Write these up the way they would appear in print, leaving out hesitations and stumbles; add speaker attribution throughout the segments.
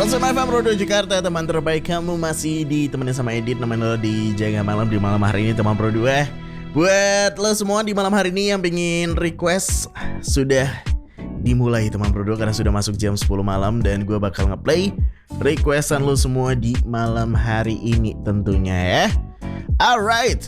Speaker 1: 101 FM Rodo Jakarta, teman terbaik. Kamu masih ditemenin sama Edit, nemenin lo di Jaga Malam di malam hari ini, teman Pro 2. Buat lo semua di malam hari ini yang pengen request, sudah dimulai teman Pro 2 karena sudah masuk jam 10 malam. Dan gue bakal ngeplay requestan lo semua di malam hari ini tentunya ya. Alright,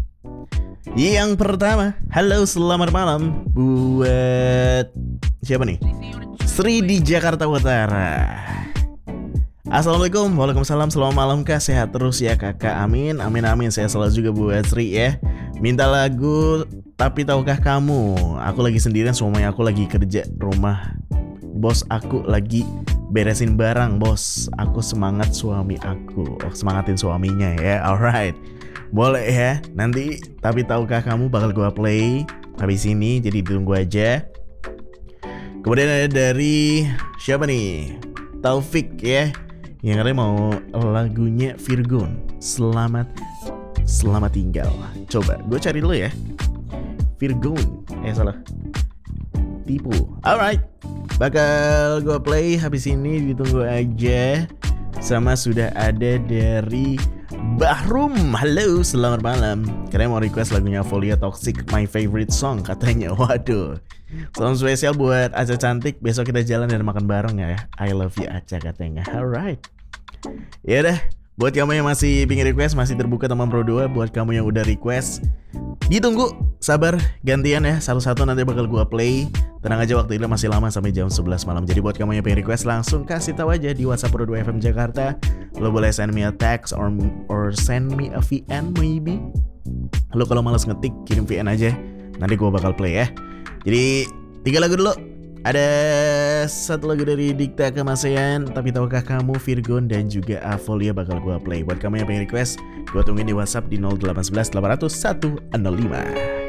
Speaker 1: yang pertama, halo selamat malam buat siapa nih? Sri di Jakarta Utara. Assalamualaikum, waalaikumsalam, selamat malam kak, sehat terus ya kakak, amin, amin, amin. Saya selalu juga buat Sri ya. Minta lagu Tapi Tahukah Kamu. Aku lagi sendirian, semuanya aku lagi kerja rumah. Bos aku lagi beresin barang bos. Aku semangat suami aku. Semangatin suaminya ya, alright. Boleh ya, nanti Tapi Tahukah Kamu bakal gua play habis ini, jadi tunggu aja. Kemudian ada dari siapa nih? Taufik ya, yang katanya mau lagunya Virgon, Selamat Tinggal. Coba gue cari dulu ya. Virgon, salah, tipu. Alright, bakal gue play habis ini, ditunggu aja. Sama sudah ada dari Bahrum, halo selamat malam. Karena mau request lagunya Folia Toxic, my favorite song katanya. Waduh, salam spesial buat Aca cantik. Besok kita jalan dan makan bareng ya. I love you Aca katanya. Alright, ya udah. Buat kamu yang masih pingin request, masih terbuka teman Pro 2. Buat kamu yang udah request, ditunggu, sabar, gantian ya. Satu-satu nanti bakal gua play. Tenang aja, waktu itu masih lama sampai jam 11 malam. Jadi buat kamu yang pengen request, langsung kasih tahu aja di WhatsApp Pro 2 FM Jakarta. Lo boleh send me a text or send me a VN maybe. Lo kalau malas ngetik, kirim VN aja, nanti gua bakal play ya. Jadi 3 lagu dulu. Ada 1 lagu dari Dikta Kemasean, Tapi Tahukah Kamu, Virgon, dan juga Avolia bakal gua play. Buat kamu yang pengen request, gua tungguin di WhatsApp di 0811 800 105.